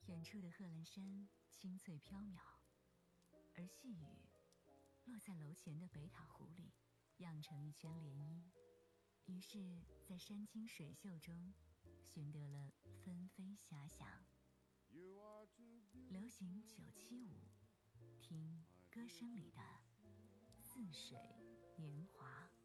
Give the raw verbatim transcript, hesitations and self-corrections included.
远处的贺兰山青翠飘渺，而细雨落在楼前的北塔湖里，漾成一圈涟漪。于是，在山清水秀中，寻得了纷飞遐想。流行九七五，听歌声里的似水年华。